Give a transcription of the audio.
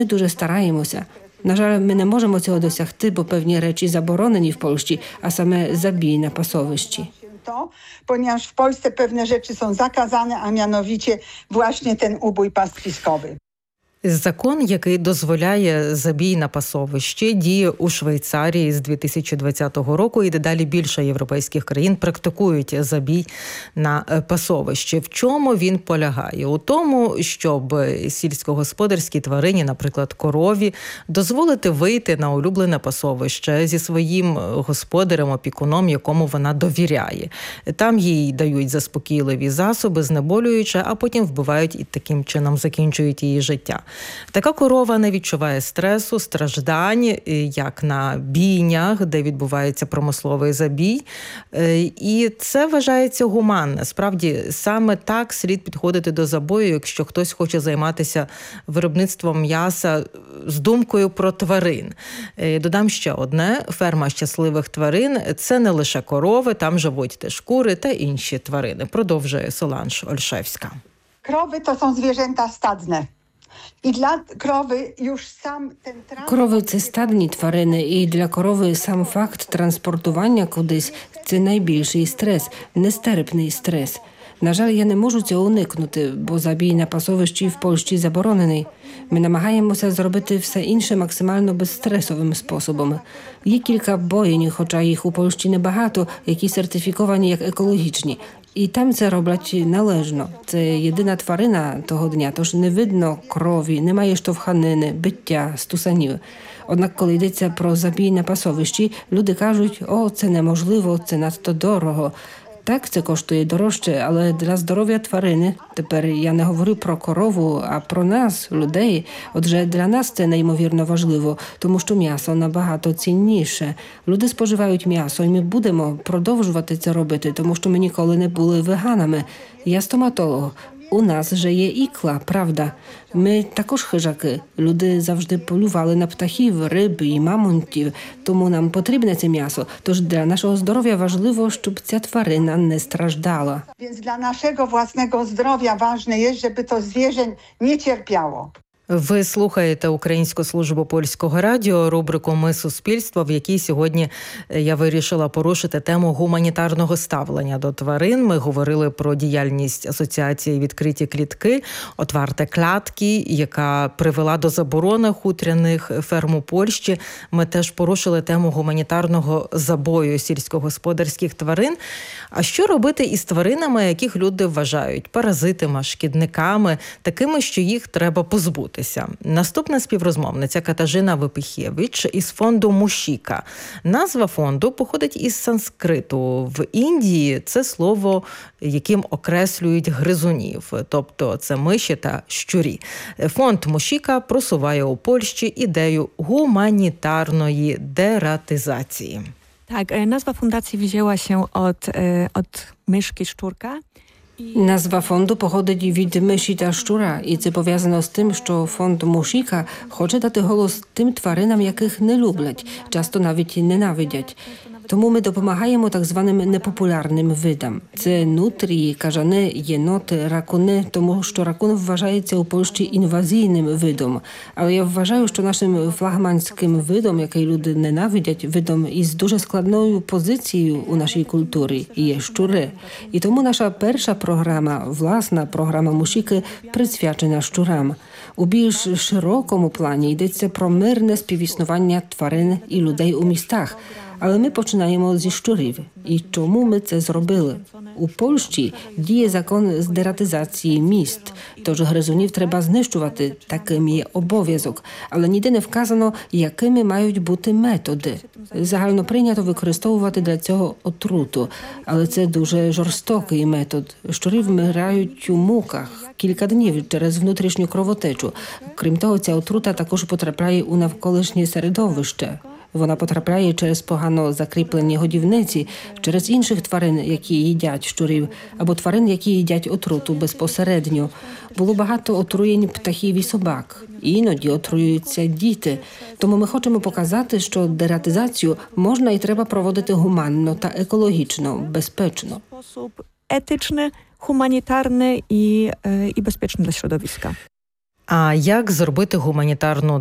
Ми дуже стараємося. На жаль, ми не можемо цього досягти, бо певні речі заборонені в Польщі, а саме забій на пасовищі. Ponieważ w Polsce pewne rzeczy są zakazane, a mianowicie właśnie ten ubój pastwiskowy. Закон, який дозволяє забій на пасовищі, діє у Швейцарії з 2020 року, і дедалі більше європейських країн практикують забій на пасовищі. В чому він полягає? У тому, щоб сільськогосподарській тварині, наприклад, корові, дозволити вийти на улюблене пасовище зі своїм господарем, опікуном, якому вона довіряє. Там їй дають заспокійливі засоби, знеболюючи, а потім вбивають і таким чином закінчують її життя. Така корова не відчуває стресу, страждань, як на бійнях, де відбувається промисловий забій. І це вважається гуманне. Справді, саме так слід підходити до забою, якщо хтось хоче займатися виробництвом м'яса з думкою про тварин. Додам ще одне. Ферма щасливих тварин – це не лише корови, там живуть теж кури та інші тварини. Продовжує Соланж Ольшевська. Krowy to są zwierzęta stadne. І для крови Корови – це стадні тварини, і для корови сам факт транспортування кудись – це найбільший стрес, нестерпний стрес. На жаль, я не можу цього уникнути, бо забій на пасовищі в Польщі заборонений. Ми намагаємося зробити все інше максимально безстресовим способом. Є кілька боїнь, хоча їх у Польщі небагато, які сертифіковані як екологічні. І там це роблять належно. Це єдина тварина того дня, тож не видно крові, немає штовханини, биття, стусанів. Однак, коли йдеться про забій на пасовищі, люди кажуть, о, це неможливо, це надто дорого. Так, це коштує дорожче, але для здоров'я тварини, тепер я не говорю про корову, а про нас, людей, отже, для нас це неймовірно важливо, тому що м'ясо набагато цінніше. Люди споживають м'ясо, і ми будемо продовжувати це робити, тому що ми ніколи не були веганами. Я стоматолог. У нас же є ікла, правда. Ми також хижаки. Люди завжди полювали на птахів, риб і мамонтів, тому нам потрібне це м'ясо. Тож для нашого здоров'я важливо, щоб ця тварина не страждала. Więc dla naszego własnego zdrowia ważne jest, żeby to zwierzę nie cierpiało. Ви слухаєте Українську службу польського радіо, рубрику «Ми суспільство», в якій сьогодні я вирішила порушити тему гуманітарного ставлення до тварин. Ми говорили про діяльність асоціації «Відкриті клітки», «Отварте клятки», яка привела до заборони хутряних ферм у Польщі. Ми теж порушили тему гуманітарного забою сільськогосподарських тварин. А що робити із тваринами, яких люди вважають паразитами, шкідниками, такими, що їх треба позбутися? Наступна співрозмовниця Катажина Випихєвич із фонду «Мушіка». Назва фонду походить із санскриту. В Індії це слово, яким окреслюють гризунів, тобто це миші та щурі. Фонд «Мушіка» просуває у Польщі ідею гуманітарної дератизації. Tak, nazwa fundacji wzięła się od myszki szczurka. Назва фонду походить від миші та щура, і це пов'язано з тим, що фонд «Мушіка» хоче дати голос тим тваринам, яких не люблять, часто навіть ненавидять. Тому ми допомагаємо так званим непопулярним видам. Це нутрії, кажани, єноти, ракуни, тому що ракун вважається у Польщі інвазійним видом. Але я вважаю, що нашим флагманським видом, який люди ненавидять, видом із дуже складною позицією у нашій культурі, є щури. І тому наша перша програма, власна програма «Мушіки», присвячена щурам. У більш широкому плані йдеться про мирне співіснування тварин і людей у містах. Але ми починаємо зі щурів. І чому ми це зробили? У Польщі діє закон з дератизації міст, тож гризунів треба знищувати, таким є обов'язок. Але ніде не вказано, якими мають бути методи. Загально прийнято використовувати для цього отруту, але це дуже жорстокий метод. Щури вмирають у муках кілька днів через внутрішню кровотечу. Крім того, ця отрута також потрапляє у навколишнє середовище. Вона потрапляє через погано закріплені годівниці, через інших тварин, які їдять щурів, або тварин, які їдять отруту безпосередньо. Було багато отруєнь птахів і собак. Іноді отруюються діти. Тому ми хочемо показати, що дератизацію можна і треба проводити гуманно та екологічно, безпечно. Етичний, гуманітарний і безпечний для środowiska. А як зробити гуманітарну